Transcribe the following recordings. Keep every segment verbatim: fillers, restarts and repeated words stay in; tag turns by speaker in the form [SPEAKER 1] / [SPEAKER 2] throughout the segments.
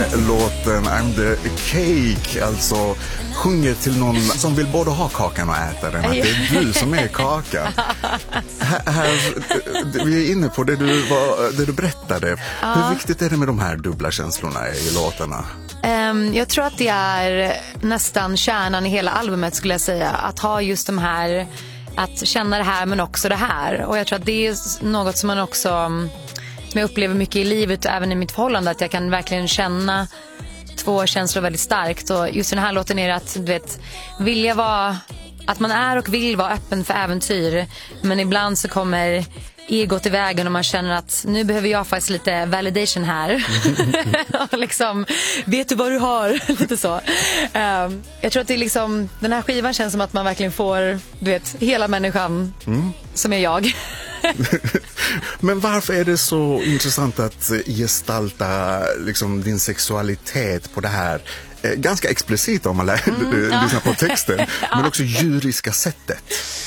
[SPEAKER 1] låten I'm the Cake, alltså sjunger till någon som vill både ha kakan och äta den, att det är du som är kakan. Här, här, vi är inne på det du, var, det du berättade. Ja. Hur viktigt är det med de här dubbla känslorna i låtarna?
[SPEAKER 2] Um, jag tror att det är nästan kärnan i hela albumet, skulle jag säga. Att ha just de här, att känna det här men också det här. Och jag tror att det är något som man också, som jag upplever mycket i livet och även i mitt förhållande, att jag kan verkligen känna två känslor väldigt starkt. Och just den här låten är det att, du vet, vilja vara, att man är och vill vara öppen för äventyr, men ibland så kommer egot i vägen och man känner att nu behöver jag faktiskt lite validation här. Och liksom, vet du vad du har? Lite så. Um, jag tror att det är liksom, den här skivan känns som att man verkligen får, du vet, hela människan mm. som är jag.
[SPEAKER 1] Men varför är det så intressant att gestalta liksom din sexualitet på det här eh, ganska explicit, om man lär, mm, ja. lyssnar på texten, men också djuriska sättet?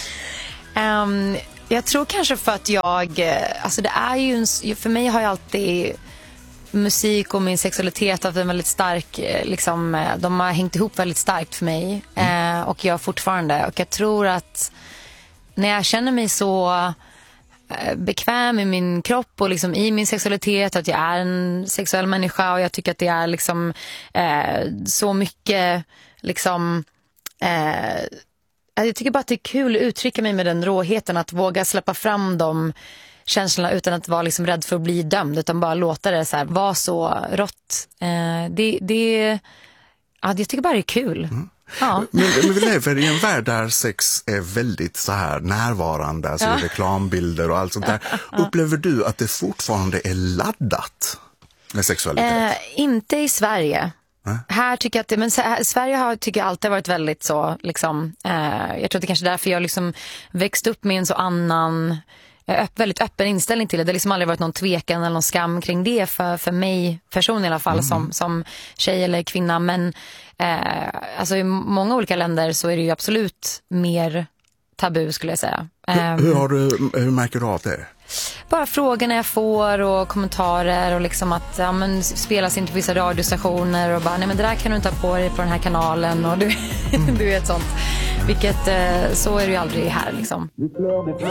[SPEAKER 2] Um, jag tror kanske för att jag, alltså det är ju en, för mig har jag alltid musik och min sexualitet haft en väldigt stark, liksom, de har hängt ihop väldigt starkt för mig, mm. eh, och jag fortfarande, och jag tror att när jag känner mig så bekväm i min kropp och liksom i min sexualitet, att jag är en sexuell människa, och jag tycker att det är liksom eh, så mycket liksom eh, jag tycker bara att det är kul att uttrycka mig med den råheten, att våga släppa fram de känslorna utan att vara liksom rädd för att bli dömd, utan bara låta det så här, vara så rått. Eh, det, det, ja, jag tycker bara det är kul. Mm. Ja.
[SPEAKER 1] Men, men vi lever i en värld där sex är väldigt så här närvarande, alltså ja. reklambilder och allt sånt där. Ja. Upplever du att det fortfarande är laddat med sexualitet?
[SPEAKER 2] Eh, inte i Sverige. Äh? Här tycker jag att det, men här, Sverige har, tycker jag, alltid varit väldigt så liksom, eh, jag tror att det kanske är därför jag liksom växt upp med en så annan, öpp, väldigt öppen inställning till det. Det har liksom aldrig varit någon tvekan eller någon skam kring det för, för mig person i alla fall, mm. som, som tjej eller kvinna. Men eh, alltså i många olika länder så är det ju absolut mer tabu, skulle jag säga.
[SPEAKER 1] Hur, hur, har du, hur märker du av det?
[SPEAKER 2] Bara frågorna jag får och kommentarer och liksom att ja, men, spelas inte på vissa radiostationer och bara, nej men det där kan du inte ha på dig på den här kanalen och du, mm. du vet sånt. Vilket, så är det ju aldrig här liksom.